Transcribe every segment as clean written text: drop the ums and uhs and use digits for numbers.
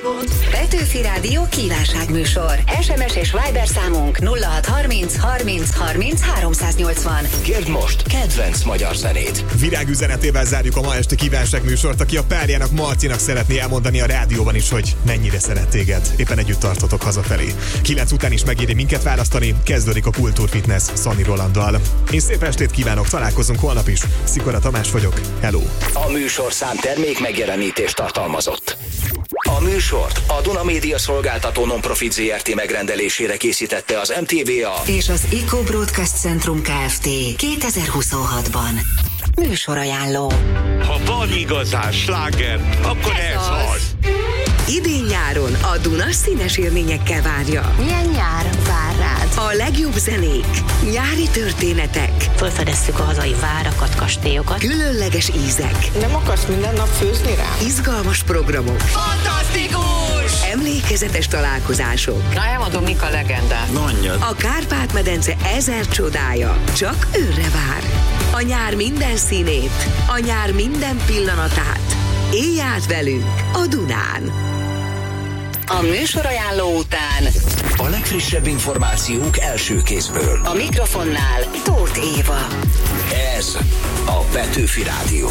Petőfi Rádió kívánságműsor. SMS és Viber számunk 0630 30 30 380. Kérd most kedvenc magyar zenét. Virágüzenetével zárjuk a ma este kívánságműsort, aki a párjának, Marcinak szeretné elmondani a rádióban is, hogy mennyire szeret téged. Éppen együtt tartotok hazafelé. 9 után is megéri minket választani, kezdődik a Kultúrfitness Szani Rolanddal. Én szép estét kívánok, találkozunk holnap is. Szikora Tamás vagyok, hello! A műsorszám termék megjelenítést tartalmazott. A műsort a Duna Média Szolgáltató Non-Profit Zrt. Megrendelésére készítette az MTVA és az Eco Broadcast Centrum Kft. 2026-ban. Műsorajánló. Ha van igazán sláger, akkor ez az. Idén-nyáron a Duna színes élményekkel várja. Milyen nyár vár rád? A legjobb zenék, nyári történetek, Fölfedeztük a hazai várakat, kastélyokat. különleges ízek, Nem akarsz minden nap főzni rám? izgalmas programok, Fantasztikus! emlékezetes találkozások. Na, elmondom, mik a legendák. A Kárpát-medence 1000 csodája csak őre vár. A nyár minden színét, a nyár minden pillanatát. Élj át velünk a Dunán! A műsorajánló után a legfrissebb információk első kézből. a mikrofonnál Tóth Éva. Ez a Petőfi Rádió.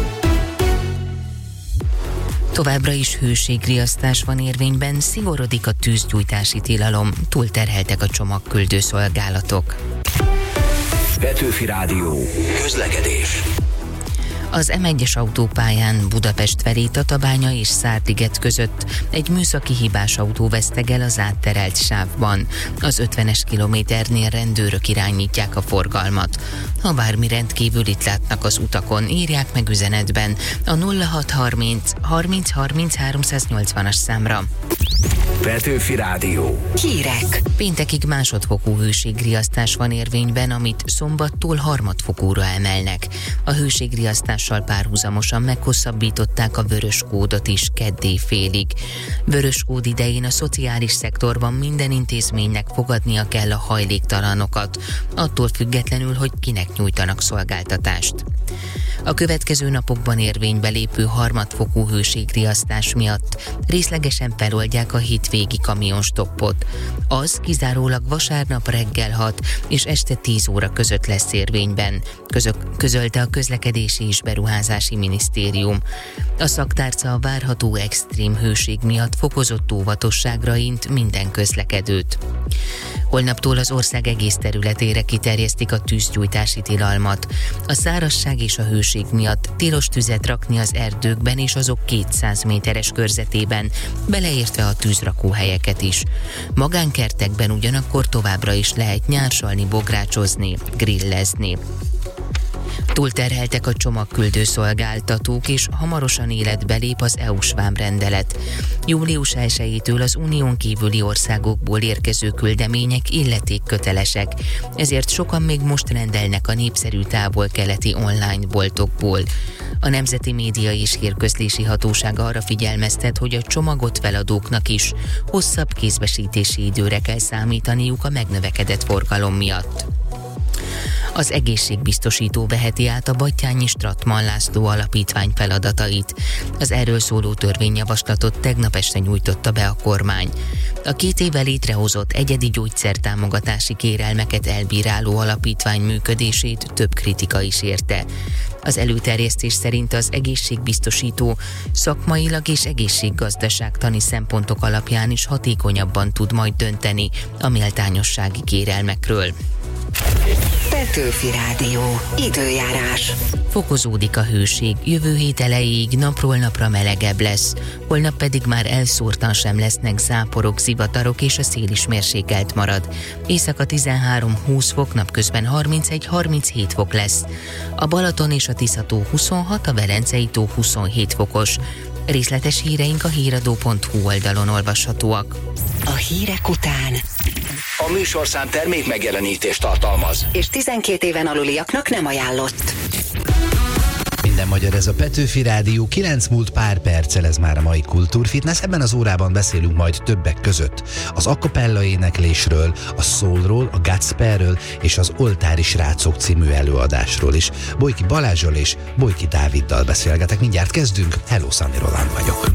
Továbbra is hőségriasztás van érvényben, szigorodik a tűzgyújtási tilalom, túlterheltek a csomagküldő szolgálatok. Petőfi Rádió. Közlekedés. Az M1-es autópályán Budapest felé Tatabánya és Szárdiget között egy műszaki hibás autó vesztegel az átterelt sávban. Az 50-es kilométernél rendőrök irányítják a forgalmat. Ha bármi rendkívülit látnak az utakon, írják meg üzenetben a 0630 30 30 380-as számra. Petőfi Rádió. Hírek. Péntekig másodfokú hőségriasztás van érvényben, amit szombattól harmadfokúra emelnek. A hőségriasztással párhuzamosan meghosszabbították a vörös kódot is keddé félig. Vörös kód idején a szociális szektorban minden intézménynek fogadnia kell a hajléktalanokat, attól függetlenül, hogy kinek nyújtanak szolgáltatást. A következő napokban érvénybe lépő harmadfokú hőségriasztás miatt részlegesen feloldják a hétvégi kamionstoppot. Az kizárólag vasárnap reggel 6 és este 10 óra között lesz érvényben, közölte a Közlekedési és Beruházási Minisztérium. A szaktárca a várható extrém hőség miatt fokozott óvatosságra int minden közlekedőt. Holnaptól az ország egész területére kiterjesztik a tűzgyújtási tilalmat. A szárazság és a hőség miatt tilos tüzet rakni az erdőkben és azok 200 méteres körzetében, beleértve a tűzrakóhelyeket is. Magánkertekben ugyanakkor továbbra is lehet nyársalni, bográcsozni, grillezni. Túlterheltek a csomagküldő szolgáltatók, és hamarosan életbe lép az EU-s vámrendelet. Július 1-től az unión kívüli országokból érkező küldemények illetékkötelesek, ezért sokan még most rendelnek a népszerű távol-keleti online boltokból. A Nemzeti Média és Hírközlési Hatóság arra figyelmeztet, hogy a csomagot feladóknak is hosszabb kézbesítési időre kell számítaniuk a megnövekedett forgalom miatt. Az egészségbiztosító veheti át a Batthyány Strattmann László Alapítvány feladatait. Az erről szóló törvényjavaslatot tegnap este nyújtotta be a kormány. A 2 éve létrehozott egyedi gyógyszertámogatási kérelmeket elbíráló alapítvány működését több kritika is érte. Az előterjesztés szerint az egészségbiztosító szakmailag és egészséggazdaságtani szempontok alapján is hatékonyabban tud majd dönteni a méltányossági kérelmekről. Petőfi Rádió. Időjárás. Fokozódik a hőség, jövő hét elejéig napról napra melegebb lesz, holnap pedig már elszórtan sem lesznek záporok, zivatarok, és a szél is mérsékelt marad. Éjszaka 13-20 fok, napközben 31-37 fok lesz. A Balaton és a Tisza-tó 26, a Velencei-tó 27 fokos. Részletes híreink a híradó.hu oldalon olvashatóak. A hírek után A műsorszám termék megjelenítést tartalmaz. és 12 éven aluliaknak nem ajánlott. Minden magyar, ez a Petőfi Rádió, 9 múlt pár perccel, ez már a mai Kultúrfitness. Ebben az órában beszélünk majd többek között az a cappella éneklésről, a soulról, a gospelről és az Oltári Srácok című előadásról is. Bojki Balázsral és Bojki Dáviddal beszélgetek. Mindjárt kezdünk. Hello, Szani Roland vagyok.